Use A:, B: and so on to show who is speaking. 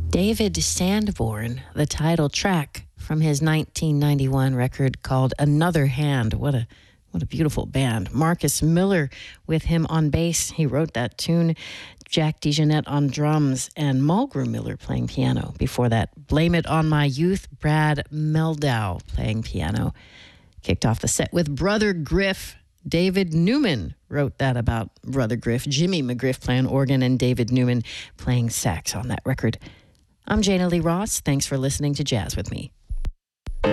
A: David Sanborn, the title track from his 1991 record called Another Hand. What a beautiful band. Marcus Miller with him on bass. He wrote that tune. Jack DeJohnette on drums and Mulgrew Miller playing piano. Before that, Blame It on My Youth, Brad Mehldau playing piano. Kicked off the set with Brother Griff. David Newman wrote that about Brother Griff. Jimmy McGriff playing organ and David Newman playing sax on that record. I'm Jana Lee Ross. Thanks for listening to Jazz with Me.